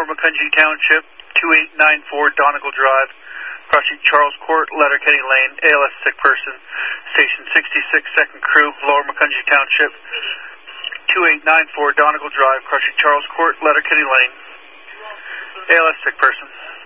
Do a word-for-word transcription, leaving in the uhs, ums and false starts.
Lower Macungie Township, two eight nine four Donegal Drive, crossing Charles Court, Letterkenny Lane, A L S sick person, Station sixty-six, second crew, Lower Macungie Township, two eight nine four Donegal Drive, crossing Charles Court, Letterkenny Lane, A L S sick person.